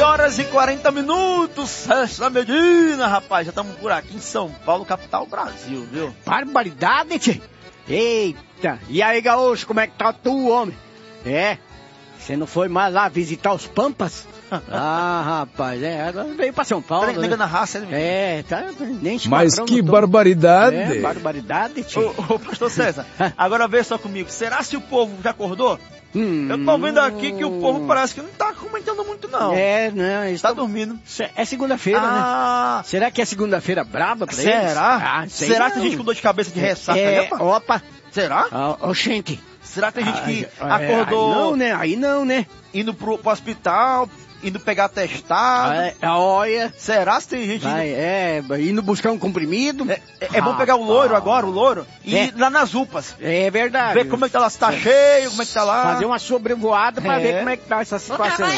horas e 40 minutos, César Medina, rapaz, já estamos por aqui em São Paulo, capital do Brasil, viu? Barbaridade, tchê. Eita, e aí, gaúcho, como é que tá tu, homem? Você não foi mais lá visitar os Pampas? Rapaz, agora veio pra São Paulo, Tá na raça, né? Tá, nem Mas que barbaridade! Barbaridade, tio. Ô, pastor César, agora vê só comigo, será se o povo já acordou? Eu tô vendo aqui que o povo parece que não tá comentando muito, não. Não, está dormindo. É segunda-feira, né? Será que é segunda-feira braba pra eles? Será? Será que tem gente com dor de cabeça de ressaca? Opa. Será? Oxente. Será que tem gente que acordou... Aí não, né? Indo pro hospital, indo pegar atestado. Olha. Será que tem gente indo buscar um comprimido? É bom pegar o loiro, e ir lá nas UPAs. É verdade. Ver como é que tá lá, se tá cheio, como é que tá lá. Fazer uma sobrevoada pra ver como é que tá essa situação.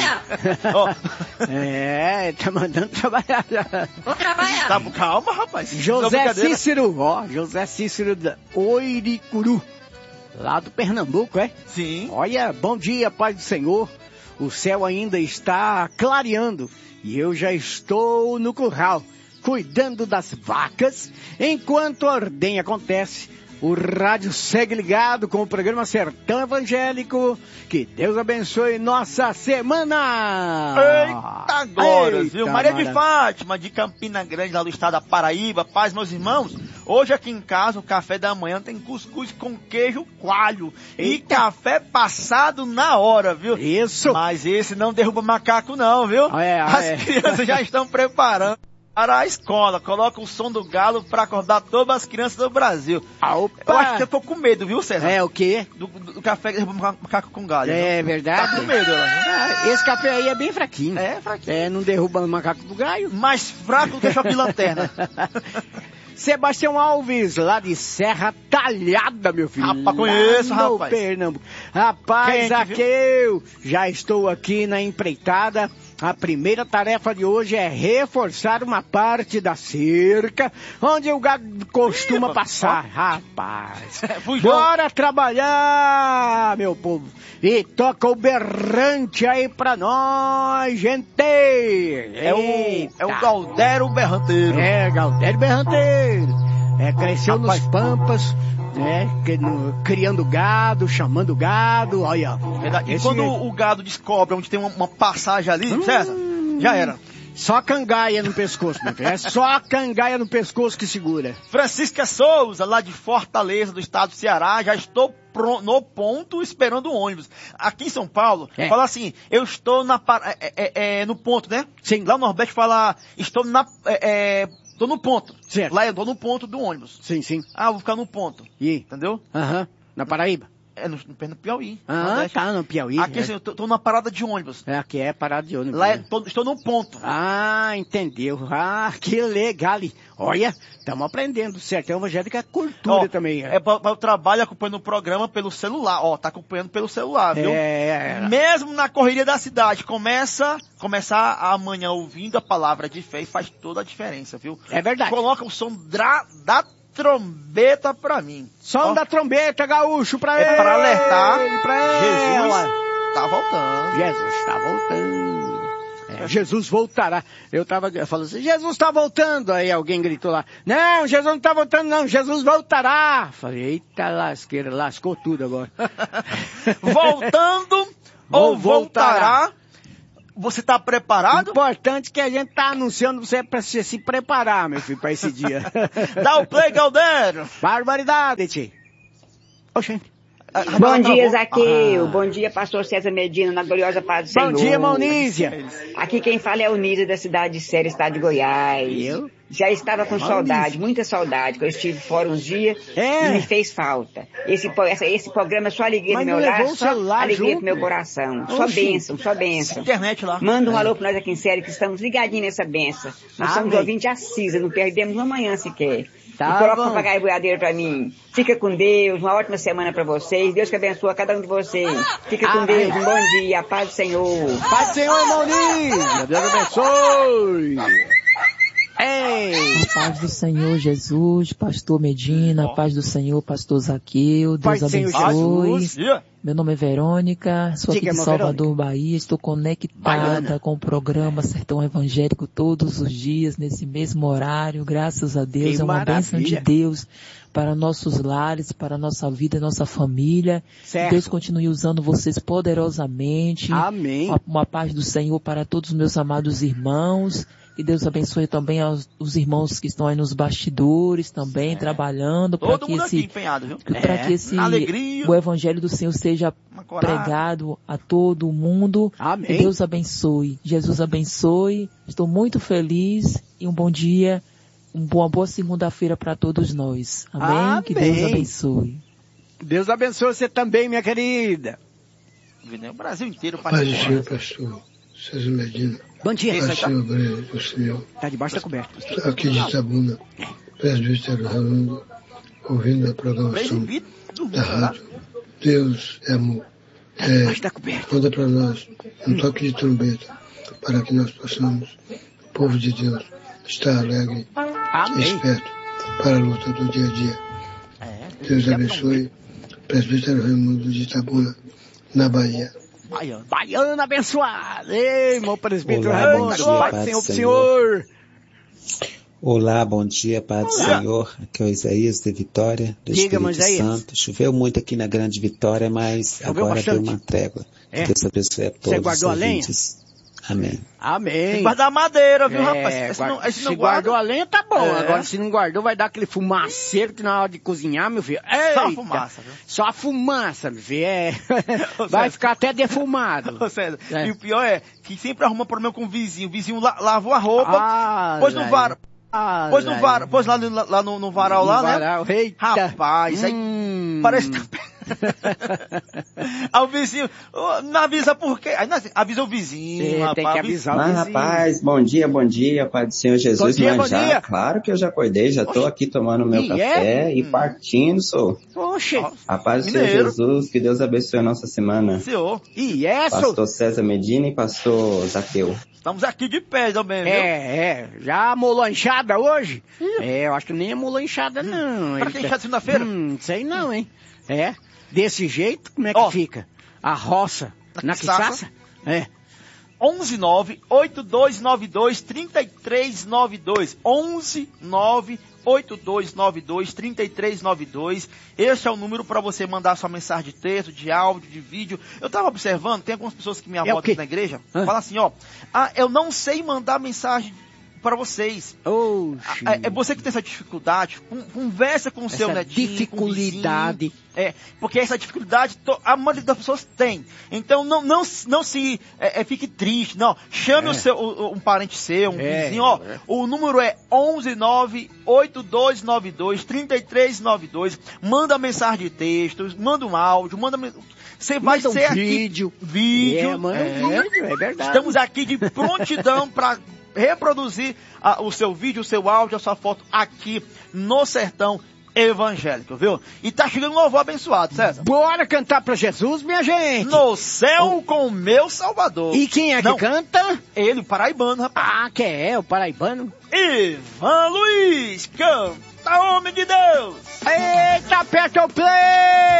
Tá mandando trabalhar já. Vou trabalhar. Tá, calma, rapaz. José Cícero da Oiricuru. Lá do Pernambuco, Sim. Olha, bom dia, paz do Senhor. O céu ainda está clareando e eu já estou no curral, cuidando das vacas, enquanto a ordenha acontece. O rádio segue ligado com o programa Sertão Evangélico. Que Deus abençoe nossa semana. Eita glória, viu? Maria de Fátima, de Campina Grande, lá do estado da Paraíba. Paz, meus irmãos. Hoje aqui em casa, o café da manhã tem cuscuz com queijo coalho. E café passado na hora, viu? Isso. Mas esse não derruba macaco não, viu? As crianças já estão preparando para a escola. Coloca o som do galo para acordar todas as crianças do Brasil. Opa. Eu acho que eu tô com medo, viu, César? O quê? Do café que derruba macaco com galho. É verdade. Tá com medo, né? Esse café aí é bem fraquinho. Fraquinho. Não derruba o macaco do galho. Mais fraco do que choque de lanterna. Sebastião Alves, lá de Serra Talhada, meu filho. Rapaz, conheço, rapaz. Pernambuco. Rapaz, Zaqueu, já estou aqui na empreitada. A primeira tarefa de hoje é reforçar uma parte da cerca onde o gado costuma passar. Rapaz, bora trabalhar, meu povo. E toca o berrante aí pra nós, gente. É o Galdério Berranteiro. Galdério Berranteiro. Cresceu nos Pampas, criando gado, chamando gado, olha. E quando o gado descobre onde tem uma passagem ali, César, já era. Só cangaia no pescoço, meu filho. É só a cangaia no pescoço que segura. Francisca Souza, lá de Fortaleza, do estado do Ceará, já estou no ponto esperando o ônibus. Aqui em São Paulo, fala assim, eu estou no ponto, né? Sim. Lá no Nordeste fala, tô no ponto. Certo. Lá eu tô no ponto do ônibus. Sim. Vou ficar no ponto. Entendeu? Na Paraíba. No Piauí. Tá no Piauí. Aqui assim, eu tô numa parada de ônibus. Aqui é parada de ônibus. Lá estou no ponto. Entendeu. Que legal. Olha, estamos aprendendo. Sertão Evangélico é cultura também. Para o trabalho acompanhando o programa pelo celular. Tá acompanhando pelo celular, viu? Mesmo na correria da cidade. Começar amanhã ouvindo a palavra de fé e faz toda a diferença, viu? É verdade. Coloca o som da trombeta pra mim. Som da trombeta, gaúcho, pra ele. É para alertar. Jesus tá voltando. Jesus está voltando. Jesus voltará. Eu tava falando assim, Jesus está voltando. Aí alguém gritou lá, não, Jesus não está voltando não, Jesus voltará. Falei, eita lasqueira, lascou tudo agora. Voltando ou voltará? Você tá preparado? Importante que a gente tá anunciando você pra se preparar, meu filho, pra esse dia. Dá o play, Galdério. Barbaridade, tchê. Oxente. Bom dia, Zaqueu. Bom dia, pastor César Medina, na gloriosa paz do Senhor. Bom dia, Maunísia. Aqui quem fala é o Nízia, da cidade de Séria, estado de Goiás. Eu? Já estava com saudade, muita saudade, que eu estive fora uns dias e me fez falta. Esse programa é só alegria no meu lar, só alegria pro meu coração. Só bênção. Internet lá. Manda um alô pra nós aqui em Séria, que estamos ligadinhos nessa bênção. Nós somos ouvintes assíduos, não perdemos uma manhã sequer. E coloca o papagaio boiadeiro pra mim. Fica com Deus, uma ótima semana pra vocês. Deus que abençoe cada um de vocês. Fica com Deus, um bom dia, a paz do Senhor. Paz do Senhor, Maurício. Deus abençoe. Ei! A paz do Senhor Jesus, pastor Medina, a paz do Senhor, pastor Zaqueu, Deus abençoe. Meu nome é Verônica, sou aqui de Salvador, Bahia, estou conectada com o programa Sertão Evangélico todos os dias, nesse mesmo horário, graças a Deus, que é uma maravilha. bênção de Deus para nossos lares, para a nossa vida, nossa família. Certo. Deus continue usando vocês poderosamente. Amém. Uma paz do Senhor para todos os meus amados irmãos. Que Deus abençoe também os irmãos que estão aí nos bastidores também, trabalhando para que esse, para que esse o evangelho do Senhor seja pregado a todo o mundo. Amém. Que Deus abençoe. Jesus abençoe. Estou muito feliz e um bom dia, uma boa segunda-feira para todos nós. Amém? Amém. Que Deus abençoe. Deus abençoe você também, minha querida. O Brasil inteiro participa. Pastor César Medina. Bom dia. Pastor do Senhor. Está debaixo da coberta. Aqui de Itabuna, presbítero Raimundo, ouvindo a programação da rádio. Deus é amor. Manda para nós um toque de trombeta para que nós possamos, o povo de Deus, estar alegre e esperto para a luta do dia a dia. Deus abençoe. Presbítero Raimundo de Itabuna, na Bahia. Baiana abençoada. Ei, meu presbítero Raimundo. Pai do Senhor. Olá, bom dia, Pai do Senhor. Aqui é o Isaías de Vitória, do Espírito Santo. Choveu muito aqui na Grande Vitória, mas agora deu uma trégua. Que Deus abençoe a todos. Você guardou a lenha? Amém. Amém. Tem que guardar madeira, viu, rapaz? Se guardou a lenha, tá bom. Agora, se não guardou, vai dar aquele fumaceiro que na hora de cozinhar, meu filho. Eita, só a fumaça, viu? Só a fumaça, meu filho. Vai ficar até defumado. César, e o pior é que sempre arruma problema com o vizinho. O vizinho lavou a roupa, pôs no varal. Pôs lá no varal lá, né? Eita. Rapaz, aí parece que tá... Aí o vizinho, não avisa por quê? Aí não, avisa o vizinho, rapaz. Tem que avisar o vizinho. Rapaz, bom dia, Pai do Senhor Jesus. Bom dia. Claro que eu já acordei, já tô aqui tomando meu café e partindo, sou. Oxe. Rapaz do Senhor Jesus, que Deus abençoe a nossa semana. Senhor. Pastor César Medina e pastor Zaqueu. Estamos aqui de pé também, viu? Já molou a enxada hoje? Eu acho que nem molou a enxada, não. Pra que enxada segunda-feira? Sei não, hein? Desse jeito, como é que fica? A roça na quiçaça? 119-8292-3392. 119-8292-3392. Esse é o número para você mandar sua mensagem de texto, de áudio, de vídeo. Eu tava observando, tem algumas pessoas que me abordam aqui na igreja, falam assim, eu não sei mandar mensagem para vocês. É você que tem essa dificuldade, conversa com o seu netinho, dificuldade. Porque essa dificuldade a maioria das pessoas tem. Então não se fique triste, não. Chame um parente seu, um vizinho, o número é 119-8292-3392. Manda mensagem de texto, manda um áudio, você vai ser vídeo. Manda um vídeo, é verdade. Estamos aqui de prontidão para reproduzir o seu vídeo, o seu áudio, a sua foto aqui no Sertão Evangélico, viu? E tá chegando um louvor abençoado, César. Bora cantar pra Jesus, minha gente. No céu com o meu Salvador. E quem é que canta? Ele, o paraibano, rapaz. Quem é o paraibano? Ivan Luiz, canta, homem de Deus. Eita, aperta o play.